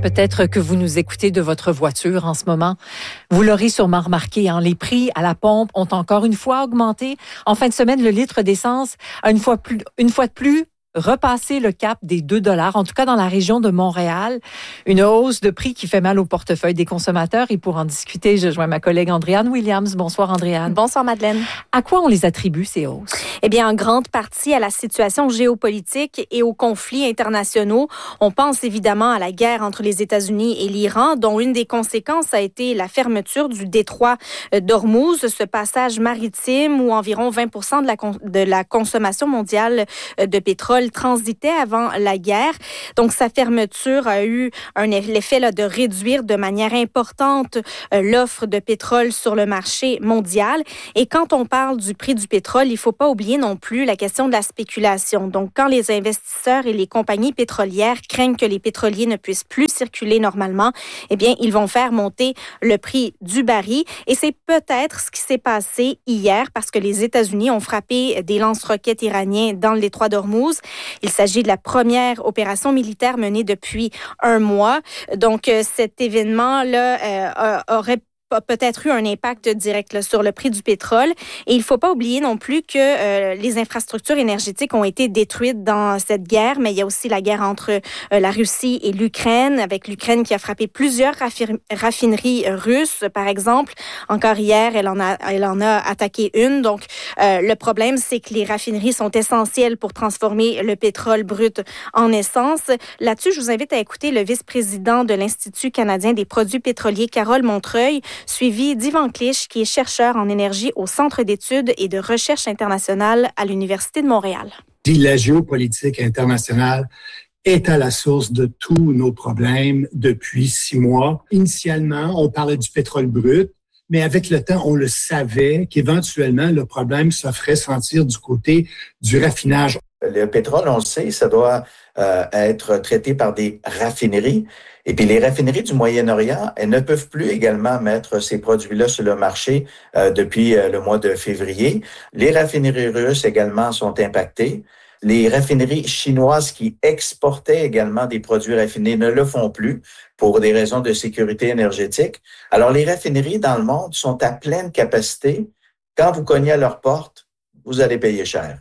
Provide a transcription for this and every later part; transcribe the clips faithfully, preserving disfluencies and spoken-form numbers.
Peut-être que vous nous écoutez de votre voiture en ce moment. Vous l'aurez sûrement remarqué, hein, les prix à la pompe ont encore une fois augmenté. En fin de semaine, le litre d'essence a une fois plus, une fois de plus repasser le cap des deux dollars, en tout cas dans la région de Montréal. Une hausse de prix qui fait mal au portefeuille des consommateurs. Et pour en discuter, je joins ma collègue Andréane Williams. Bonsoir, Andréane. Bonsoir, Madeleine. À quoi on les attribue, ces hausses? Eh bien, en grande partie à la situation géopolitique et aux conflits internationaux. On pense évidemment à la guerre entre les États-Unis et l'Iran, dont une des conséquences a été la fermeture du détroit d'Ormuz, ce passage maritime où environ vingt pour cent de la, con- de la consommation mondiale de pétrole transitait avant la guerre. Donc, sa fermeture a eu un l'effet là, de réduire de manière importante euh, l'offre de pétrole sur le marché mondial. Et quand on parle du prix du pétrole, il ne faut pas oublier non plus la question de la spéculation. Donc, quand les investisseurs et les compagnies pétrolières craignent que les pétroliers ne puissent plus circuler normalement, eh bien, ils vont faire monter le prix du baril. Et c'est peut-être ce qui s'est passé hier parce que les États-Unis ont frappé des lance-roquettes iraniens dans le détroit d'Ormuz. Il s'agit de la première opération militaire menée depuis un mois. Donc, cet événement-là euh, aurait a peut-être eu un impact direct là, sur le prix du pétrole. Et il ne faut pas oublier non plus que euh, les infrastructures énergétiques ont été détruites dans cette guerre, mais il y a aussi la guerre entre euh, la Russie et l'Ukraine, avec l'Ukraine qui a frappé plusieurs raffir- raffineries russes, par exemple. Encore hier, elle en a, elle en a attaqué une. Donc, euh, le problème, c'est que les raffineries sont essentielles pour transformer le pétrole brut en essence. Là-dessus, je vous invite à écouter le vice-président de l'Institut canadien des produits pétroliers, Carole Montreuil, suivi d'Yvan Clich, qui est chercheur en énergie au Centre d'études et de recherche internationale à l'Université de Montréal. La géopolitique internationale est à la source de tous nos problèmes depuis six mois. Initialement, on parlait du pétrole brut, mais avec le temps, on le savait qu'éventuellement, le problème se ferait sentir du côté du raffinage. Le pétrole, on le sait, ça doit euh, être traité par des raffineries. Et puis les raffineries du Moyen-Orient, elles ne peuvent plus également mettre ces produits-là sur le marché euh, depuis euh, le mois de février. Les raffineries russes également sont impactées. Les raffineries chinoises qui exportaient également des produits raffinés ne le font plus pour des raisons de sécurité énergétique. Alors les raffineries dans le monde sont à pleine capacité. Quand vous cognez à leur porte, vous allez payer cher.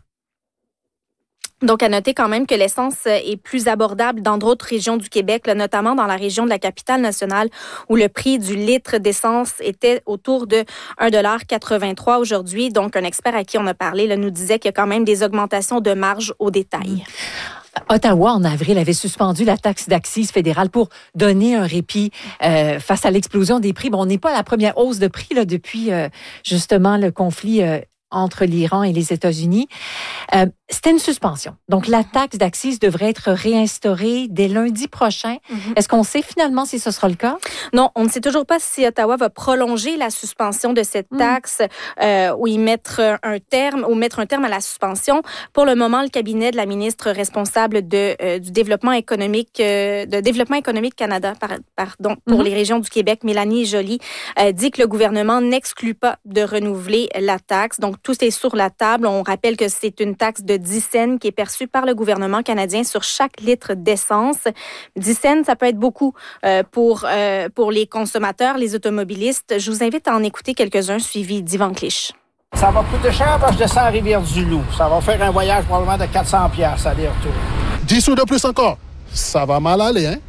Donc, à noter quand même que l'essence est plus abordable dans d'autres régions du Québec, là, notamment dans la région de la Capitale-Nationale, où le prix du litre d'essence était autour de un dollar quatre-vingt-trois aujourd'hui. Donc, un expert à qui on a parlé là, nous disait qu'il y a quand même des augmentations de marge au détail. Ottawa, en avril, avait suspendu la taxe d'accise fédérale pour donner un répit euh, face à l'explosion des prix. Bon, on n'est pas à la première hausse de prix là, depuis euh, justement le conflit euh, entre l'Iran et les États-Unis. Euh, c'était une suspension. Donc, la taxe d'accise devrait être réinstaurée dès lundi prochain. Mm-hmm. Est-ce qu'on sait finalement si ce sera le cas? Non, on ne sait toujours pas si Ottawa va prolonger la suspension de cette taxe mm. euh, ou y mettre un terme ou mettre un terme à la suspension. Pour le moment, le cabinet de la ministre responsable de euh, du développement économique euh, de développement économique Canada, par, pardon, pour mm-hmm. les régions du Québec, Mélanie Joly, euh, dit que le gouvernement n'exclut pas de renouveler la taxe. Donc, tout est sur la table. On rappelle que c'est une taxe de dix cents qui est perçue par le gouvernement canadien sur chaque litre d'essence. dix cents, ça peut être beaucoup euh, pour, euh, pour les consommateurs, les automobilistes. Je vous invite à en écouter quelques-uns, suivis d'Yvan Clich. Ça va coûter cher parce que je descends à Rivière-du-Loup. Ça va faire un voyage probablement de quatre cents dollars aller-retour. dix sous de plus encore. Ça va mal aller, hein?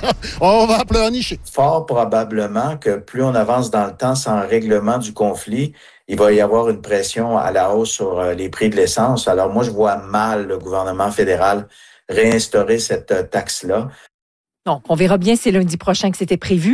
On va pleurnicher. Fort probablement que plus on avance dans le temps sans règlement du conflit, il va y avoir une pression à la hausse sur les prix de l'essence. Alors moi, je vois mal le gouvernement fédéral réinstaurer cette taxe-là. Donc, on verra bien, c'est lundi prochain que c'était prévu.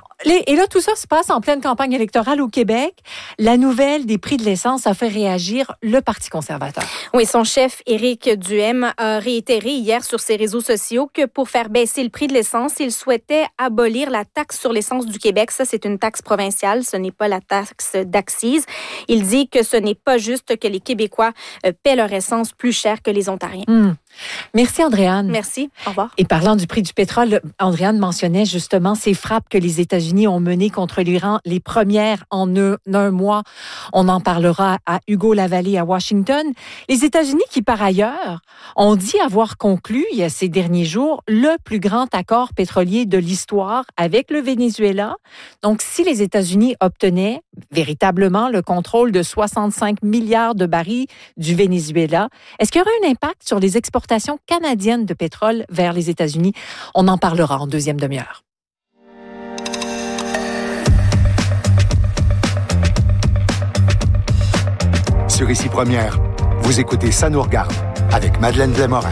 Et là, tout ça se passe en pleine campagne électorale au Québec. La nouvelle des prix de l'essence a fait réagir le Parti conservateur. Oui, son chef, Éric Duhaime, a réitéré hier sur ses réseaux sociaux que pour faire baisser le prix de l'essence, il souhaitait abolir la taxe sur l'essence du Québec. Ça, c'est une taxe provinciale, ce n'est pas la taxe d'accise. Il dit que ce n'est pas juste que les Québécois paient leur essence plus cher que les Ontariens. Hum. Merci, Andréane. Merci. Au revoir. Et parlant du prix du pétrole, Andréane mentionnait justement ces frappes que les États-Unis ont menées contre l'Iran, les premières en un, un mois. On en parlera à Hugo Lavallée à Washington. Les États-Unis qui, par ailleurs, ont dit avoir conclu, il y a ces derniers jours, le plus grand accord pétrolier de l'histoire avec le Venezuela. Donc, si les États-Unis obtenaient véritablement le contrôle de soixante-cinq milliards de barils du Venezuela, est-ce qu'il y aurait un impact sur les exportations canadienne de pétrole vers les États-Unis? On en parlera en deuxième demi-heure. Sur Ici Première, vous écoutez Ça nous regarde avec Madeleine Blais-Morin.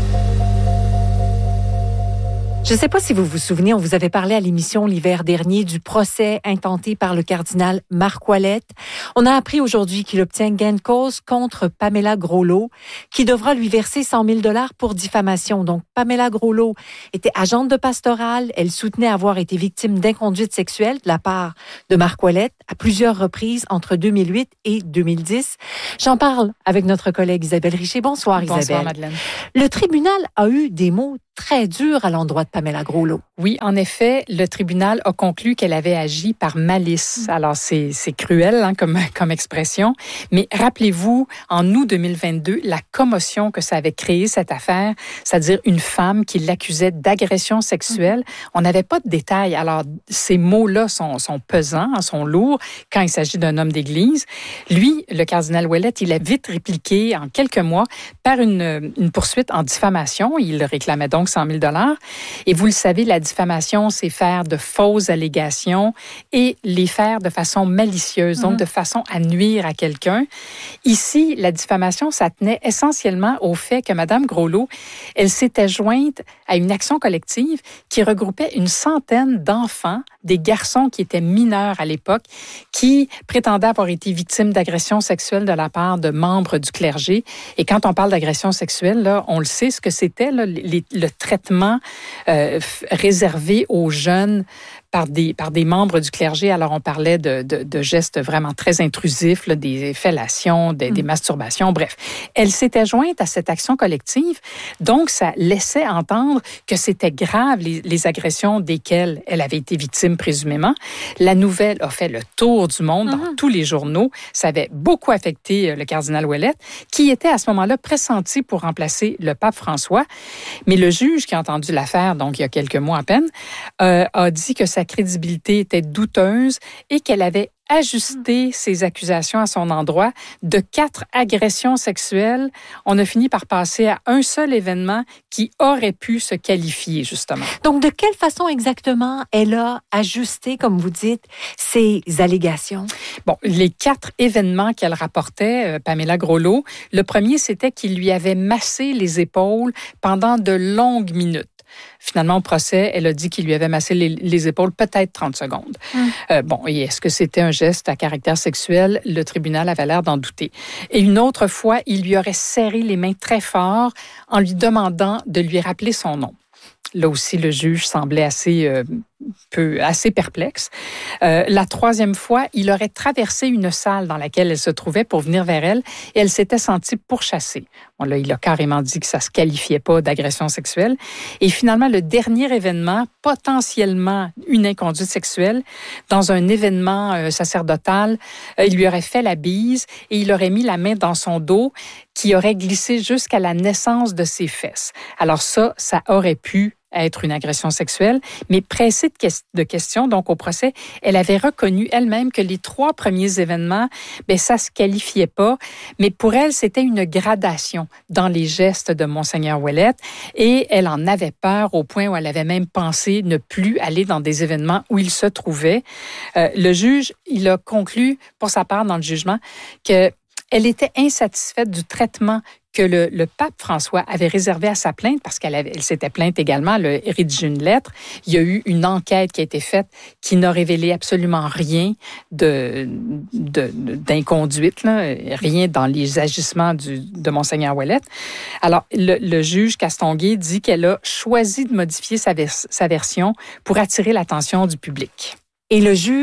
Je ne sais pas si vous vous souvenez, on vous avait parlé à l'émission l'hiver dernier du procès intenté par le cardinal Marc Ouellet. On a appris aujourd'hui qu'il obtient gain de cause contre Pamela Groslo, qui devra lui verser cent mille dollars pour diffamation. Donc, Pamela Groslo était agente de pastorale. Elle soutenait avoir été victime d'inconduite sexuelle de la part de Marc Ouellet à plusieurs reprises entre deux mille huit et deux mille dix. J'en parle avec notre collègue Isabelle Richer. Bonsoir, Isabelle. Bonsoir, Madeleine. Le tribunal a eu des mots très durs à l'endroit de Pamela Groslo. Oui, en effet, le tribunal a conclu qu'elle avait agi par malice. Alors, c'est, c'est cruel hein, comme, comme expression, mais rappelez-vous, en août deux mille vingt-deux, la commotion que ça avait créé, cette affaire, c'est-à-dire une femme qui l'accusait d'agression sexuelle. On n'avait pas de détails. Alors, ces mots-là sont, sont pesants, sont lourds quand il s'agit d'un homme d'Église. Lui, le cardinal Ouellet, il a vite répliqué en quelques mois par une, une poursuite en diffamation. Il réclamait donc cent mille dollars. Et vous le savez, la diffamation, c'est faire de fausses allégations et les faire de façon malicieuse, donc mm-hmm. de façon à nuire à quelqu'un. Ici, la diffamation, ça tenait essentiellement au fait que Mme Groslo, elle s'était jointe à une action collective qui regroupait une centaine d'enfants, des garçons qui étaient mineurs à l'époque, qui prétendaient avoir été victimes d'agressions sexuelles de la part de membres du clergé. Et quand on parle d'agression sexuelle, là, on le sait ce que c'était, là, les, le traitement euh, réservé aux jeunes par des, par des membres du clergé. Alors, on parlait de, de, de gestes vraiment très intrusifs, là, des fellations, des, mmh. des masturbations, bref. Elle s'était jointe à cette action collective, donc ça laissait entendre que c'était grave, les, les agressions desquelles elle avait été victime, présumément. La nouvelle a fait le tour du monde mmh. dans tous les journaux. Ça avait beaucoup affecté le cardinal Ouellet, qui était à ce moment-là pressenti pour remplacer le pape François. Mais le juge qui a entendu l'affaire, donc il y a quelques mois à peine, euh, a dit que sa crédibilité était douteuse et qu'elle avait ajusté ses accusations à son endroit. De quatre agressions sexuelles, on a fini par passer à un seul événement qui aurait pu se qualifier, justement. Donc, de quelle façon exactement elle a ajusté, comme vous dites, ses allégations? Bon, les quatre événements qu'elle rapportait, euh, Pamela Groslo, le premier, c'était qu'il lui avait massé les épaules pendant de longues minutes. Finalement, au procès, elle a dit qu'il lui avait massé les, les épaules peut-être trente secondes. Hum. Euh, bon, et est-ce que c'était un geste à caractère sexuel? Le tribunal avait l'air d'en douter. Et une autre fois, il lui aurait serré les mains très fort en lui demandant de lui rappeler son nom. Là aussi, le juge semblait assez, euh, peu, assez perplexe. Euh, la troisième fois, il aurait traversé une salle dans laquelle elle se trouvait pour venir vers elle et elle s'était sentie pourchassée. Bon, là, il a carrément dit que ça ne se qualifiait pas d'agression sexuelle. Et finalement, le dernier événement, potentiellement une inconduite sexuelle, dans un événement euh, sacerdotal, euh, il lui aurait fait la bise et il aurait mis la main dans son dos qui aurait glissé jusqu'à la naissance de ses fesses. Alors ça, ça aurait pu être une agression sexuelle, mais pressée de, que- de questions, donc au procès, elle avait reconnu elle-même que les trois premiers événements, ben ça se qualifiait pas, mais pour elle, c'était une gradation dans les gestes de Monseigneur Ouellet, et elle en avait peur au point où elle avait même pensé ne plus aller dans des événements où il se trouvait. Euh, le juge, il a conclu, pour sa part, dans le jugement, que elle était insatisfaite du traitement que le, le pape François avait réservé à sa plainte, parce qu'elle avait, elle s'était plainte également, elle a rédigé une lettre. Il y a eu une enquête qui a été faite qui n'a révélé absolument rien de, de, d'inconduite, là, rien dans les agissements du, de Monseigneur Ouellet. Alors, le, le juge Castonguay dit qu'elle a choisi de modifier sa, vers, sa version pour attirer l'attention du public. Et le juge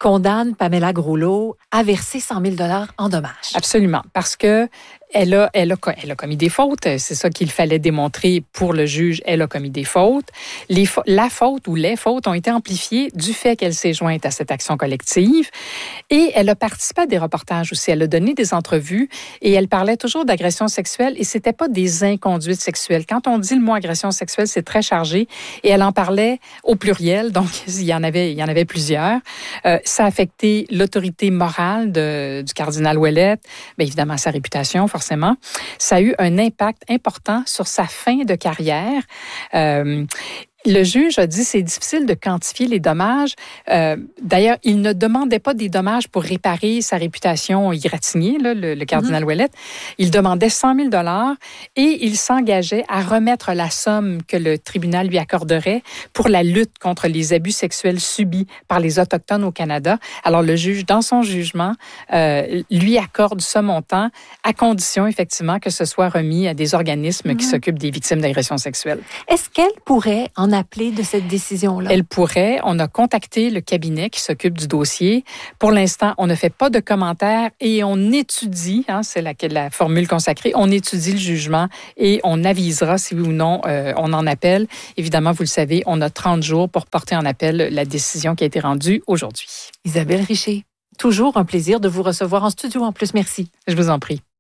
condamne Pamela Groulot à verser cent mille dollars en dommages. Absolument, parce que Elle a, elle, a, elle a commis des fautes. C'est ça qu'il fallait démontrer pour le juge. Elle a commis des fautes. Les, la faute ou les fautes ont été amplifiées du fait qu'elle s'est jointe à cette action collective. Et elle a participé à des reportages aussi. Elle a donné des entrevues et elle parlait toujours d'agression sexuelle et c'était pas des inconduites sexuelles. Quand on dit le mot agression sexuelle, c'est très chargé et elle en parlait au pluriel. Donc, il y en avait, il y en avait plusieurs. Euh, ça a affecté l'autorité morale de, du cardinal Ouellet. Bien évidemment, sa réputation, forcément. Forcément. Ça a eu un impact important sur sa fin de carrière. Euh, Le juge a dit que c'est difficile de quantifier les dommages. Euh, d'ailleurs, il ne demandait pas des dommages pour réparer sa réputation irratignée, là, le, le cardinal mm-hmm. Ouellet. Il demandait cent mille dollars et il s'engageait à remettre la somme que le tribunal lui accorderait pour la lutte contre les abus sexuels subis par les Autochtones au Canada. Alors, le juge, dans son jugement, euh, lui accorde ce montant à condition, effectivement, que ce soit remis à des organismes mm-hmm. qui s'occupent des victimes d'agressions sexuelles. Est-ce qu'elle pourrait en appeler de cette décision-là? Elle pourrait. On a contacté le cabinet qui s'occupe du dossier. Pour l'instant, on ne fait pas de commentaires et on étudie, hein, c'est la, la formule consacrée, on étudie le jugement et on avisera si oui ou non euh, on en appelle. Évidemment, vous le savez, on a trente jours pour porter en appel la décision qui a été rendue aujourd'hui. Isabelle Richer, toujours un plaisir de vous recevoir en studio en plus. Merci. Je vous en prie.